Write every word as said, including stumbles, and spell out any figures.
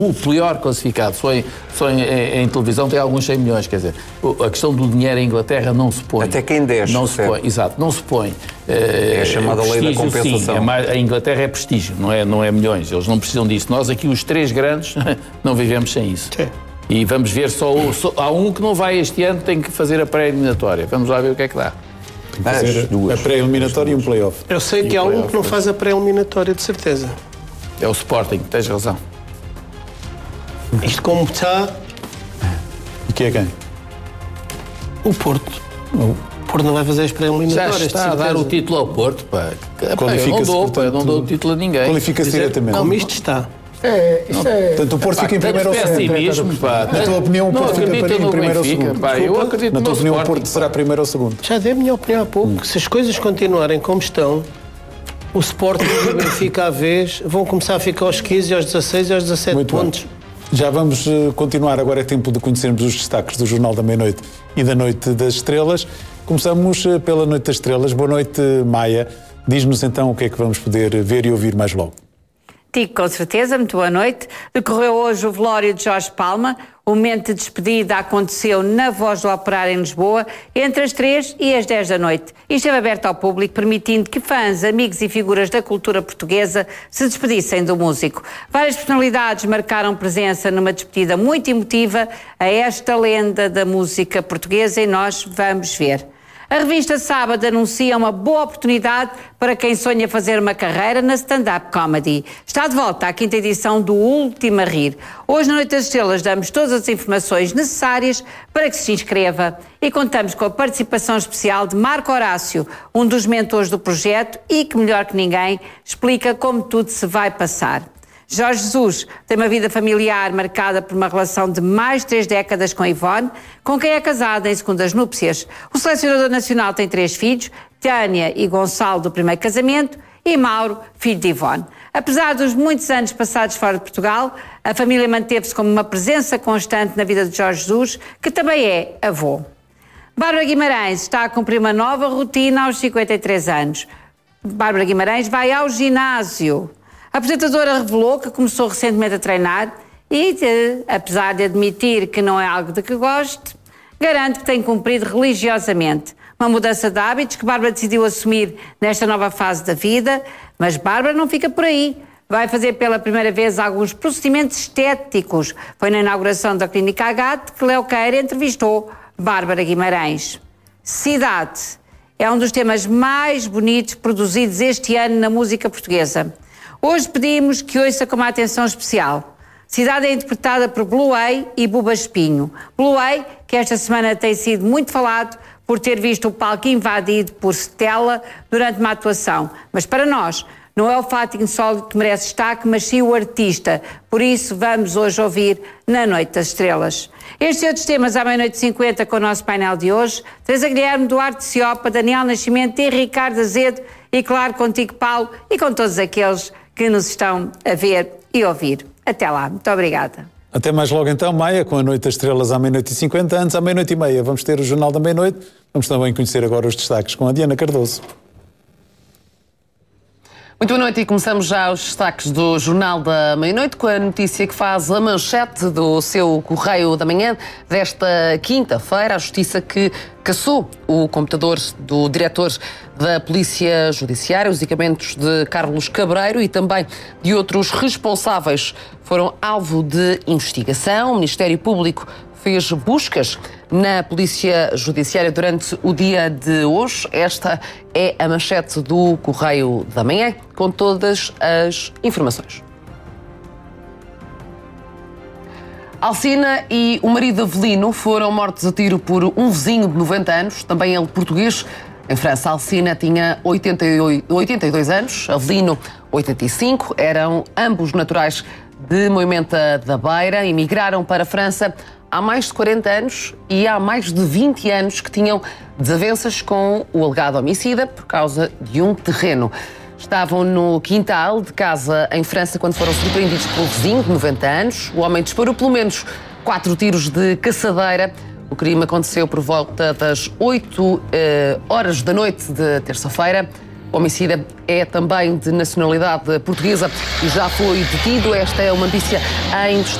O pior classificado, só em, só em, em, em televisão tem alguns cem milhões, quer dizer, a questão do dinheiro em Inglaterra não se põe. Até quem dez, não se põe, exato, não se põe. É a chamada lei da compensação. Sim, é mais, a Inglaterra é prestígio, não é, não é milhões, eles não precisam disso. Nós aqui, os três grandes, não vivemos sem isso. Sim. E vamos ver só, só, há um que não vai este ano, tem que fazer a pré-eliminatória. Vamos lá ver o que é que dá. Tem que fazer a pré-eliminatória e um play-off. Eu sei que há um que não faz a pré-eliminatória, de certeza. É o Sporting, tens razão. Isto como está... E que é quem? O Porto. O Porto não vai fazer as pré-eliminatórias. Já está a dar o título ao Porto, pá. Qualifica-se, não dou, portanto, pá, não dou o título a ninguém. Qualifica-se diretamente. Como isto está. É, isto é... Portanto, o Porto fica em primeiro ou segundo. Pá. Na tua opinião, o Porto fica em primeiro ou segundo? Pá, eu acredito Na tua no opinião, o Sporting, Porto será primeiro ou segundo? Já dei a minha opinião há pouco. Hum. Se as coisas continuarem como estão, o Sporting e o Benfica à vez vão começar a ficar aos quinze, aos dezasseis e aos dezassete Muito pontos. Bem. Já vamos uh, continuar, agora é tempo de conhecermos os destaques do Jornal da Meia-Noite e da Noite das Estrelas. Começamos uh, pela Noite das Estrelas. Boa noite, Maia. Diz-nos então o que é que vamos poder ver e ouvir mais logo. Digo com certeza, muito boa noite. Decorreu hoje o velório de Jorge Palma. O momento de despedida aconteceu na Voz do Operário em Lisboa, entre as três e as dez da noite. E esteve aberto ao público, permitindo que fãs, amigos e figuras da cultura portuguesa se despedissem do músico. Várias personalidades marcaram presença numa despedida muito emotiva a esta lenda da música portuguesa e nós vamos ver. A revista Sábado anuncia uma boa oportunidade para quem sonha fazer uma carreira na stand-up comedy. Está de volta à quinta edição do Último a Rir. Hoje, na Noite das Estrelas, damos todas as informações necessárias para que se inscreva e contamos com a participação especial de Marco Horácio, um dos mentores do projeto e que, melhor que ninguém, explica como tudo se vai passar. Jorge Jesus tem uma vida familiar marcada por uma relação de mais de três décadas com Ivone, com quem é casado em segundas núpcias. O selecionador nacional tem três filhos, Tânia e Gonçalo do primeiro casamento e Mauro, filho de Ivone. Apesar dos muitos anos passados fora de Portugal, a família manteve-se como uma presença constante na vida de Jorge Jesus, que também é avô. Bárbara Guimarães está a cumprir uma nova rotina aos cinquenta e três anos. Bárbara Guimarães vai ao ginásio. A apresentadora revelou que começou recentemente a treinar e, de, apesar de admitir que não é algo de que goste, garante que tem cumprido religiosamente. Uma mudança de hábitos que Bárbara decidiu assumir nesta nova fase da vida, mas Bárbara não fica por aí. Vai fazer pela primeira vez alguns procedimentos estéticos. Foi na inauguração da Clínica Agate que Léo Queira entrevistou Bárbara Guimarães. Cidade é um dos temas mais bonitos produzidos este ano na música portuguesa. Hoje pedimos que ouça com uma atenção especial. Cidade é interpretada por Blue Way e Buba Espinho. Blue Way, que esta semana tem sido muito falado por ter visto o palco invadido por Stella durante uma atuação. Mas para nós, não é o fato insólito que merece destaque, mas sim o artista. Por isso, vamos hoje ouvir na Noite das Estrelas. Estes e outros temas à meia-noite e cinquenta com o nosso painel de hoje. Teresa Guilherme, Duarte Ciopa, Daniel Nascimento e Ricardo Azedo. E claro, contigo, Paulo, e com todos aqueles que nos estão a ver e ouvir. Até lá. Muito obrigada. Até mais logo então, Maia, com a Noite das Estrelas à meia-noite e cinquenta. Antes, à meia-noite e meia, vamos ter o Jornal da Meia-Noite. Vamos também conhecer agora os destaques com a Diana Cardoso. Muito boa noite e começamos já os destaques do Jornal da Meia-Noite com a notícia que faz a manchete do seu Correio da Manhã desta quinta-feira. A Justiça que cassou o computador do diretor da Polícia Judiciária. Os equipamentos de Carlos Cabreiro e também de outros responsáveis foram alvo de investigação. O Ministério Público fez buscas na Polícia Judiciária durante o dia de hoje. Esta é a manchete do Correio da Manhã, com todas as informações. Alcina e o marido Avelino foram mortos a tiro por um vizinho de noventa anos, também ele português. Em França, Alcina tinha oitenta e dois anos, Avelino oitenta e cinco, eram ambos naturais de Moimenta da Beira, emigraram para a França há mais de quarenta anos e há mais de vinte anos que tinham desavenças com o alegado homicida por causa de um terreno. Estavam no quintal de casa em França quando foram surpreendidos pelo vizinho de noventa anos. O homem disparou pelo menos quatro tiros de caçadeira. O crime aconteceu por volta das oito uh, horas da noite de terça-feira. O homicida é também de nacionalidade portuguesa e já foi detido. Esta é uma notícia em